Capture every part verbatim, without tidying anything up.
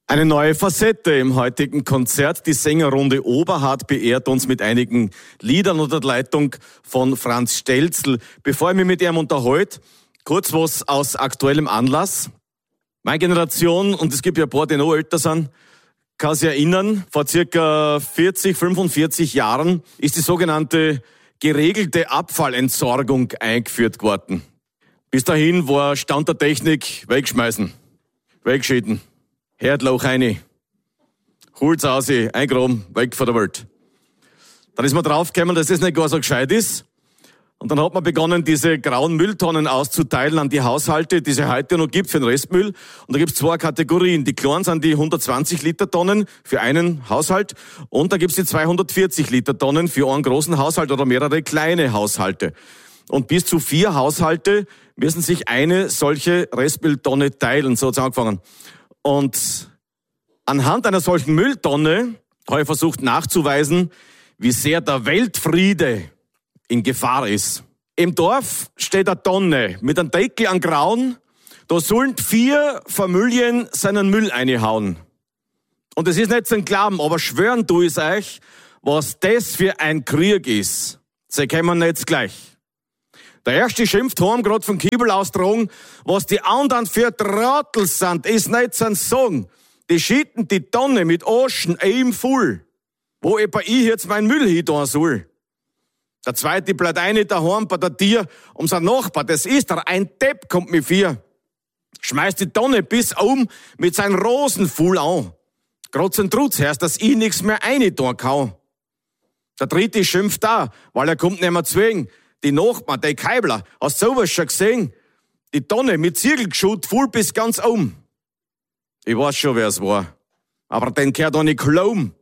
Eine neue Facette im heutigen Konzert. Die Sängerrunde Oberhardt beehrt uns mit einigen Liedern unter der Leitung von Franz Stelzl. Bevor ich mich mit ihm unterhalte, kurz was aus aktuellem Anlass. Meine Generation, und es gibt ja ein paar, die noch älter sind, kann sich erinnern, vor circa vierzig, fünfundvierzig Jahren ist die sogenannte geregelte Abfallentsorgung eingeführt worden. Bis dahin war Stand der Technik wegschmeißen, wegschütten. Herdloch rein, holt's aus, eingraben, weg von der Welt. Dann ist man draufgekommen, dass das nicht gar so gescheit ist. Und dann hat man begonnen, diese grauen Mülltonnen auszuteilen an die Haushalte, die es heute noch gibt für den Restmüll. Und da gibt's zwei Kategorien. Die kleinen sind die hundertzwanzig Liter Tonnen für einen Haushalt. Und da gibt's die zweihundertvierzig Liter Tonnen für einen großen Haushalt oder mehrere kleine Haushalte. Und bis zu vier Haushalte müssen sich eine solche Restmülltonne teilen. So hat's angefangen. Und anhand einer solchen Mülltonne habe ich versucht nachzuweisen, wie sehr der Weltfriede in Gefahr ist. Im Dorf steht eine Tonne mit einem Deckel an Grauen. Da sollen vier Familien seinen Müll reinhauen. Und es ist nicht zum Glauben, aber schwören tue ich euch, was das für ein Krieg ist. Sie kommen jetzt gleich. Der erste schimpft heim, gerade vom Kiebel austragen, was die anderen für Trottel sind, ist nicht zu sagen. Die schütten die Tonne mit Oschen eben voll, wo etwa ich jetzt meinen Müll hin tun soll. Der zweite bleibt eine daheim bei der Tier um sein Nachbar, das ist er, ein Depp kommt mit vier. Schmeißt die Tonne bis oben mit seinen Rosen voll an. Gerade zum Trutz heißt, dass ich nichts mehr rein tun kann. Der dritte schimpft da, weil er kommt nicht mehr zwingen. Die Nachbarn, die Keibler, hast du sowas schon gesehen? Die Tonne mit Ziegelgeschutt, voll bis ganz oben. Ich weiß schon, wer es war. Aber den gehört auch nicht glauben.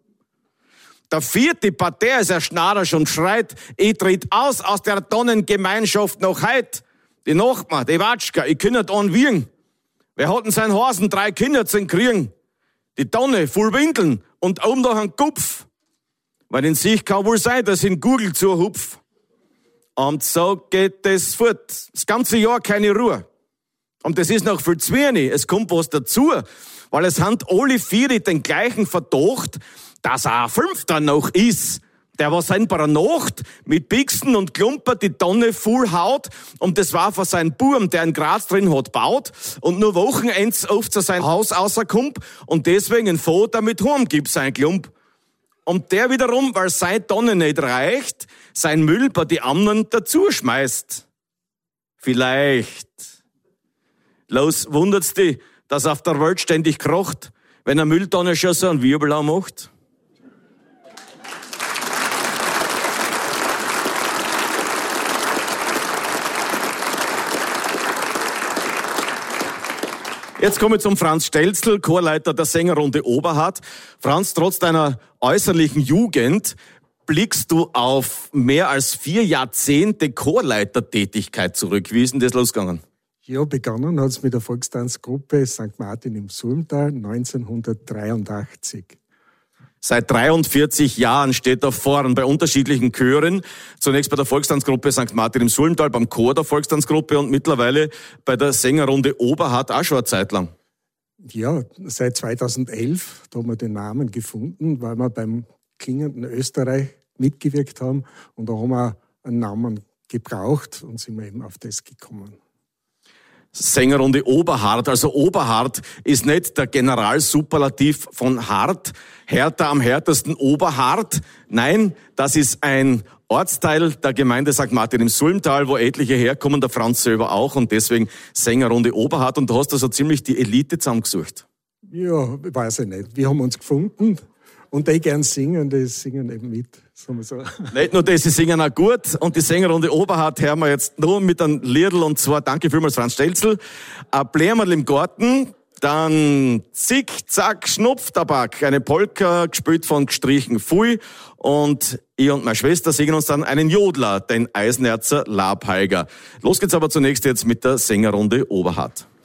Der vierte Parterre ist erst schnarrisch und schreit, ich tritt aus aus der Tonnengemeinschaft noch heut. Die Nachbarn, die Watschka, ich kann nicht anwiegen. Wer hat denn seinen Hasen drei Kinder zu kriegen? Die Tonne voll Winkeln und oben noch ein Kopf. Weil in sich kann wohl sein, dass in Google zu hupf. Und so geht es fort. Das ganze Jahr keine Ruhe. Und das ist noch viel zu wenig. Es kommt was dazu. Weil es haben alle vier den gleichen Verdacht, dass auch ein Fünfter noch ist. Der was in der Nacht mit Pixen und Klumper die Tonne voll haut. Und das war von seinem Buben, der in Graz drin hat, baut. Und nur Wochenends oft zu sein Haus rauskommt. Und deswegen ein Vater mit heim gibt, sein Klump. Und der wiederum, weil seine Tonne nicht reicht, sein Müll bei die anderen dazu schmeißt. Vielleicht. Los, wundert's dich, dass auf der Welt ständig krocht, wenn eine Mülltonne schon so einen Wirbel macht? Jetzt komme ich zum Franz Stelzl, Chorleiter der Sängerrunde Oberhardt. Franz, trotz deiner äußerlichen Jugend blickst du auf mehr als vier Jahrzehnte Chorleitertätigkeit zurück. Wie ist denn das losgegangen? Ja, begonnen hat es mit der Volkstanzgruppe Sankt Martin im Sulmtal neunzehnhundertdreiundachtzig. Seit dreiundvierzig Jahren steht er vorn bei unterschiedlichen Chören. Zunächst bei der Volkstanzgruppe Sankt Martin im Sulmtal, beim Chor der Volkstanzgruppe und mittlerweile bei der Sängerrunde Oberhardt auch schon eine Zeit lang. Ja, seit zweitausendelf, da haben wir den Namen gefunden, weil wir beim klingenden Österreich mitgewirkt haben. Und da haben wir einen Namen gebraucht und sind wir eben auf das gekommen. Sängerrunde Oberhardt. Also Oberhardt ist nicht der Generalsuperlativ von hart, härter am härtesten Oberhardt. Nein, das ist ein Ortsteil der Gemeinde Sankt Martin im Sulmtal, wo etliche herkommen, der Franz selber auch und deswegen Sängerrunde Oberhardt. Und du hast also ziemlich die Elite zusammengesucht. Ja, weiß ich nicht. Wir haben uns gefunden und die gern singen, die singen eben mit. Sagen wir so. Nicht nur das, sie singen auch gut. Und die Sängerrunde Oberhardt hören wir jetzt nur mit einem Liedl. Und zwar, danke vielmals, Franz Stelzl. Ein Blärmerl im Garten, dann Zick, Zack, Schnupftabak. Eine Polka, gespielt von Gestrichen Pfui. Und ich und meine Schwester singen uns dann einen Jodler, den Eisenerzer Labheiger. Los geht's aber zunächst jetzt mit der Sängerrunde Oberhardt.